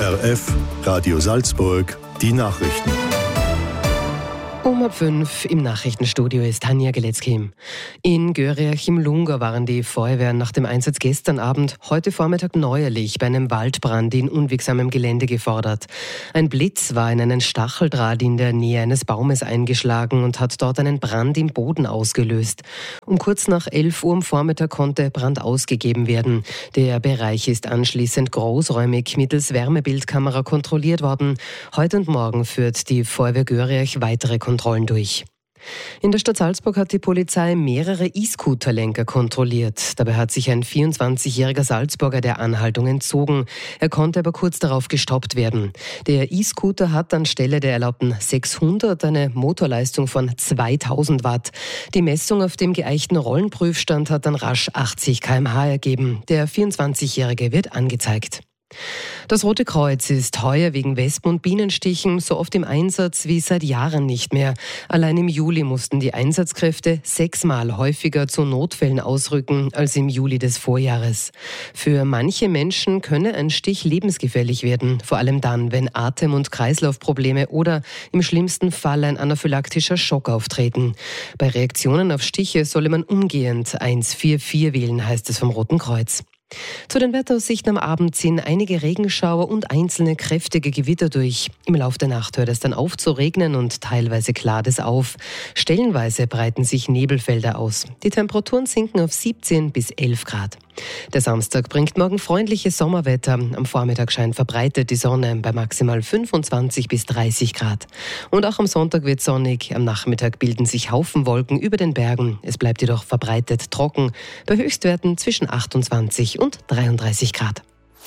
ORF Radio Salzburg, die Nachrichten. Um 5 im Nachrichtenstudio ist Tanja Geletzky. In Göriach im Lunga waren die Feuerwehren nach dem Einsatz gestern Abend, heute Vormittag neuerlich bei einem Waldbrand in unwegsamem Gelände gefordert. Ein Blitz war in einen Stacheldraht in der Nähe eines Baumes eingeschlagen und hat dort einen Brand im Boden ausgelöst. Um kurz nach 11 Uhr am Vormittag konnte Brand ausgegeben werden. Der Bereich ist anschließend großräumig mittels Wärmebildkamera kontrolliert worden. Heute und morgen führt die Feuerwehr Göriach weitere Kontrollen durch. In der Stadt Salzburg hat die Polizei mehrere E-Scooter-Lenker kontrolliert. Dabei hat sich ein 24-jähriger Salzburger der Anhaltung entzogen. Er konnte aber kurz darauf gestoppt werden. Der E-Scooter hat anstelle der erlaubten 600 eine Motorleistung von 2000 Watt. Die Messung auf dem geeichten Rollenprüfstand hat dann rasch 80 km/h ergeben. Der 24-jährige wird angezeigt. Das Rote Kreuz ist heuer wegen Wespen- und Bienenstichen so oft im Einsatz wie seit Jahren nicht mehr. Allein im Juli mussten die Einsatzkräfte 6-mal häufiger zu Notfällen ausrücken als im Juli des Vorjahres. Für manche Menschen könne ein Stich lebensgefährlich werden, vor allem dann, wenn Atem- und Kreislaufprobleme oder im schlimmsten Fall ein anaphylaktischer Schock auftreten. Bei Reaktionen auf Stiche solle man umgehend 144 wählen, heißt es vom Roten Kreuz. Zu den Wetteraussichten am Abend ziehen einige Regenschauer und einzelne kräftige Gewitter durch. Im Lauf der Nacht hört es dann auf zu regnen und teilweise klart es auf. Stellenweise breiten sich Nebelfelder aus. Die Temperaturen sinken auf 17 bis 11 Grad. Der Samstag bringt morgen freundliches Sommerwetter. Am Vormittag scheint verbreitet die Sonne bei maximal 25 bis 30 Grad. Und auch am Sonntag wird sonnig. Am Nachmittag bilden sich Haufenwolken über den Bergen. Es bleibt jedoch verbreitet trocken, bei Höchstwerten zwischen 28 und 33 Grad.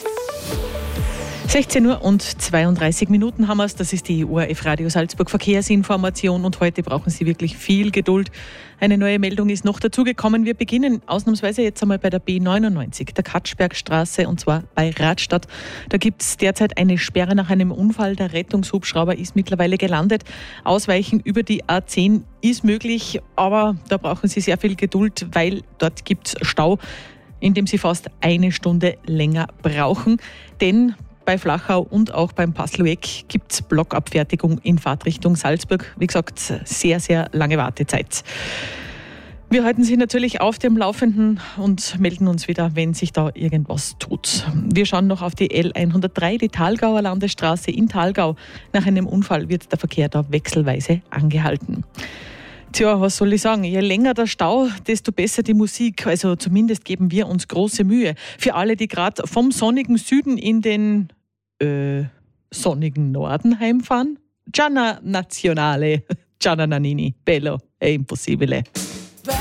16 Uhr und 32 Minuten haben wir es. Das ist die ORF Radio Salzburg Verkehrsinformation und heute brauchen Sie wirklich viel Geduld. Eine neue Meldung ist noch dazugekommen. Wir beginnen ausnahmsweise jetzt einmal bei der B99, der Katschbergstraße, und zwar bei Radstadt. Da gibt es derzeit eine Sperre nach einem Unfall. Der Rettungshubschrauber ist mittlerweile gelandet. Ausweichen über die A10 ist möglich, aber da brauchen Sie sehr viel Geduld, weil dort gibt es Stau, in dem Sie fast eine Stunde länger brauchen. Denn bei Flachau und auch beim Paslueck gibt es Blockabfertigung in Fahrtrichtung Salzburg. Wie gesagt, sehr, sehr lange Wartezeit. Wir halten Sie natürlich auf dem Laufenden und melden uns wieder, wenn sich da irgendwas tut. Wir schauen noch auf die L103, die Thalgauer Landesstraße in Thalgau. Nach einem Unfall wird der Verkehr da wechselweise angehalten. Tja, was soll ich sagen? Je länger der Stau, desto besser die Musik. Also zumindest geben wir uns große Mühe. Für alle, die gerade vom sonnigen Süden in den sonnigen Norden heimfahren. Gianna Nazionale, Gianna Nannini, Bello, è impossibile.